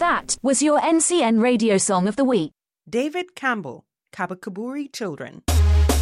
That was your NCN Radio Song of the Week. David Campbell, Kabakaburi Children.